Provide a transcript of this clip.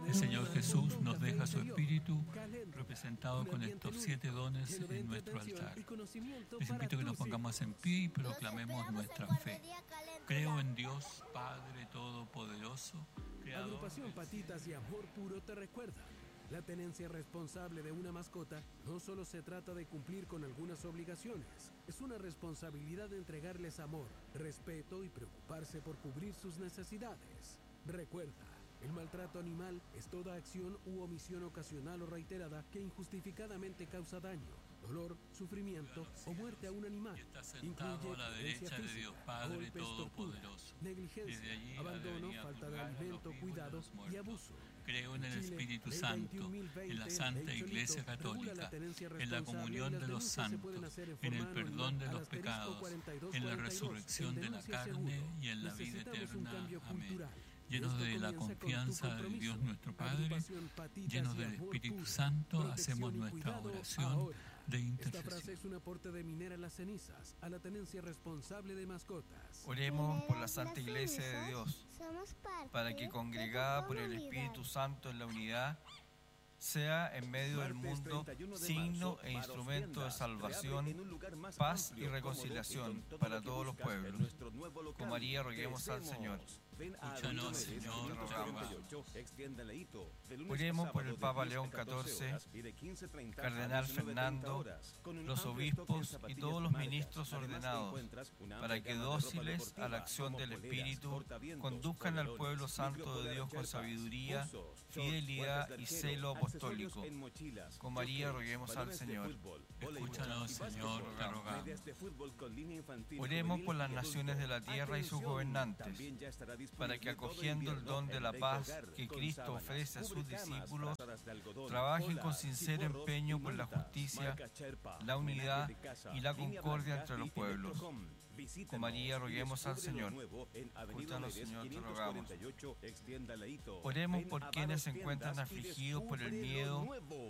El Señor Jesús nos deja su Espíritu representado con estos 7 dones en nuestro altar. Les invito a que nos pongamos en pie y proclamemos nuestra fe. Creo en Dios, Padre Todopoderoso, Creador. Agrupación Patitas y Amor Puro te recuerda. La tenencia responsable de una mascota no solo se trata de cumplir con algunas obligaciones, es una responsabilidad de entregarles amor, respeto y preocuparse por cubrir sus necesidades. Recuerda, el maltrato animal es toda acción u omisión ocasional o reiterada que injustificadamente causa daño, dolor, sufrimiento o muerte a un animal. Está sentado a la derecha de Dios Padre Todopoderoso. Negligencia, abandono, falta de alimento, cuidado y abuso. Creo en el Espíritu Santo, en la Santa Iglesia Católica, en la comunión de los santos, en el perdón de los pecados, en la resurrección de la carne y en la vida eterna. Amén. Llenos de la confianza de Dios nuestro Padre, llenos del Espíritu Santo, hacemos nuestra oración de Esta frase intercesión. es un aporte de Minera Las Cenizas a la tenencia responsable de mascotas. Oremos por la Santa Iglesia de Dios, para que congregada por el Espíritu Santo en la unidad, sea en medio del mundo signo e instrumento de salvación, paz y reconciliación para todos los pueblos. Con María roguemos al Señor. Escúchanos, Señor, te rogamos. Oremos Oremos por el Papa León XIV, Cardenal Fernando, los obispos y todos los ministros ordenados, para que dóciles a la acción del Espíritu conduzcan al pueblo santo de Dios con sabiduría, fidelidad y celo apostólico. Con María roguemos al Señor. Escúchanos, Señor, te rogamos. Oremos por las naciones de la tierra y sus gobernantes, para que acogiendo el don de la paz que Cristo ofrece a sus discípulos, trabajen con sincero empeño por la justicia, la unidad y la concordia entre los pueblos. Con María roguemos al Señor. Escúchanos, Señor, te rogamos. Oremos por quienes se encuentran afligidos por el miedo